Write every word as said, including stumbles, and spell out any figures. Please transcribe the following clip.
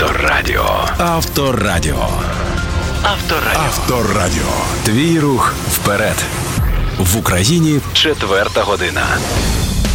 Авторадіо. Авторадіо. Авторадіо. Авторадіо. Твій рух вперед. В Україні четверта година.